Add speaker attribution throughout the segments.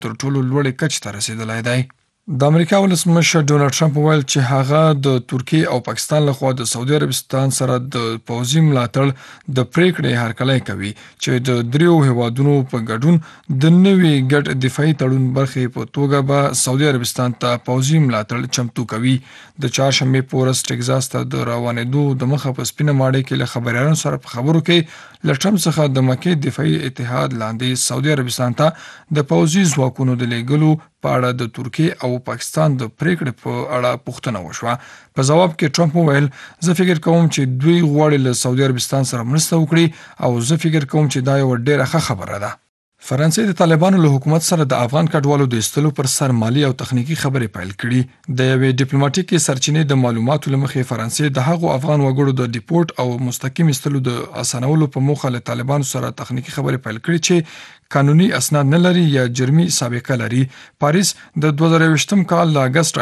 Speaker 1: تر ټولو لوړې کچې ته رسیدلی دی. د امریکا ولسمشر ډونالډ ټرمپ وویل چې هغه د ترکیې او پاکستان لخوا د سعودي عربستان سره د پوځي ملاتړ د پریکړې هرکلی کوي چې د دریو هیوادونو په ګډون د نوي ګډ دفاعي تړون برخې په توګه به سعودي عربستان ته پوځي ملاتړ چمتو کوي. د چهارشنبې په ورځ ټکزاس ته د روانېدو د مخه په سپینه ماڼۍ کې له خبریالانو سره په خبرو کې له ټرمپ څخه د مکې دفاعي اتحاد لاندې سعودي عربستان ته د پوځي ځواکونو د لیږلو په اړه د ترکیې او پاکستان د پریکړې په اړه پوښتنه وشوه. په ځواب کې ټرمپ وویل زه فکر کوم چې دوی غواړي له سعودي عربستان سره مرسته وکړي او زه فکر کوم چې دا یو ډیره ښه خبره ده. فرانسې د طالبانو له حکومت سره د افغان کډوالو د ایستلو پر سر مالی او تخنیکی خبرې پیل کړي. د یوې ډیپلوماټیکې سرچینې د معلوماتو له مخې فرانسې د هغو افغان وګړو د ډیپورټ او مستقیم ایستلو د اسانولو په موخه له طالبانو سره تخنیکی خبرې پیل کړي چې قانوني اسناد نه لري یا جرمي سابقه لري. پاریس د 2020م کال له اگست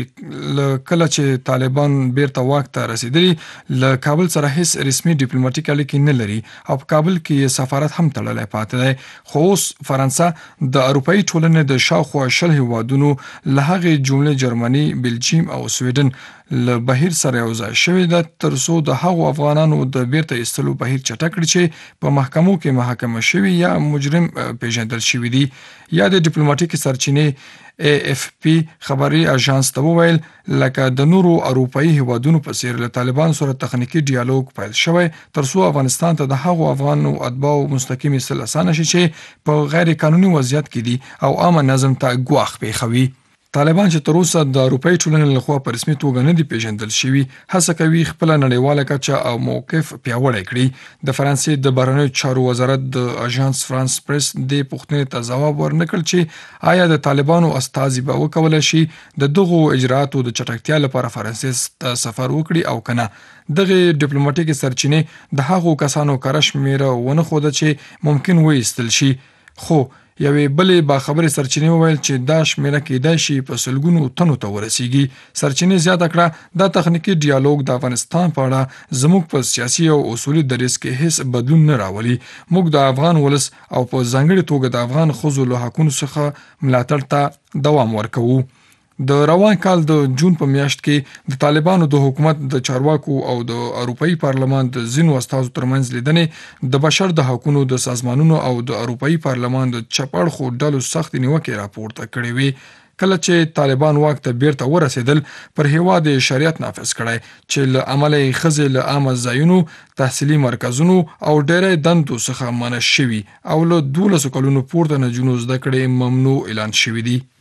Speaker 1: راهیسې کله چې طالبان بیرته واک ته رسیدلي له کابل سره هیڅ رسمي ډیپلوماټیک اړیکې نه لري او په کابل کې سفارت هم تړلی پاتې دی. خو اوس فرانسه د اروپایي ټولنې د شاوخوا 20 هیوادونو له هغې جملې جرمني، بلجیم او سویډن له بهیر سره یوځای شوې ده تر څو د هغو افغانانو د بیرته ایستلو بهیر چټک کړي چې په محکمو کې محاکمه شوي یا مجرم پیژندل شوي دي. یا د ډیپلوماټیکې سرچینې AFP خبري اژانس ته وویل لکه د نورو اروپایي هیوادونو په څیر له طالبان سره تخنیکی ډیالوګ پیل شوی تر څو افغانستان ته د هغو افغانو اتباعو مستقیم ایستل اسانه شي چې په غیر قانوني وضعیت کې دي او عامه نظم ته ګواښ پیښوي. طالبان چې تر اوسه د اروپایي ټولنې لخوا په رسمي توګه نه دي پیژندل شوي هڅه کوي خپله نړیواله کچه او موقف پیاوړی کړي. د فرانسې د بهرنیو چارو وزارت د اژانس فرانس پریس دې پوښتنې ته ځواب ورنکړ چې آیا د طالبانو استازي به وکولی شي د دغو اجرااتو د چټکتیا لپاره فرانسې ته سفر وکړي او که نه. دغه ډیپلوماټیکې سرچینې د هغو کسانو کره شمېره ونه ښوده چې ممکن وایستل شي. خو یوې بلې باخبرې سرچینې وویل چې دا شمېره کېدای شي په سلګونو تنو ته ورسیږي. سرچینې زیاته کړه دا تخنیکی ډیالوګ د افغانستان په اړه زموږ په سیاسي او اصولي دریځ کې هیڅ بدلون نه راولي. موږ د افغان ولس او په ځانګړې توګه د افغان ښځو له حقونو څخه ملاتړ ته دوام ورکوو. د روان کال د جون په میاشت کې د طالبانو د حکومت د چارواکو او د اروپایي پارلمان د ځینو استازو ترمنځ لیدنې د بشر د حقونو د سازمانونو او د اروپایي پارلمان د چپ اړخو ډلو سختې نیوکې راپورته کړې وې. کله چې طالبان واک ته بیرته ورسېدل پر هیواد شریعت نافذ کړی چې له امله یې ښځې له عامه ځایونو، تحصیلي مرکزونو او ډیری دندو څخه منع شوي او له 12 کلونو پورته نجونو زده کړې ممنوع اعلان شوي دي.